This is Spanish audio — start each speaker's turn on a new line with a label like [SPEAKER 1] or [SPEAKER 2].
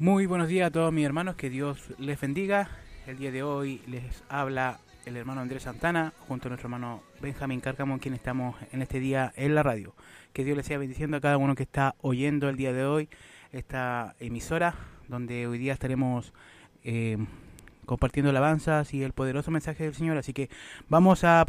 [SPEAKER 1] Muy buenos días a todos mis hermanos, que Dios les bendiga. El día de hoy les habla el hermano Andrés Santana junto a nuestro hermano Benjamín Cárcamo, quien estamos en este día en la radio. Que Dios les siga bendiciendo a cada uno que está oyendo el día de hoy esta emisora, donde hoy día estaremos compartiendo alabanzas y el poderoso mensaje del Señor. Así que vamos a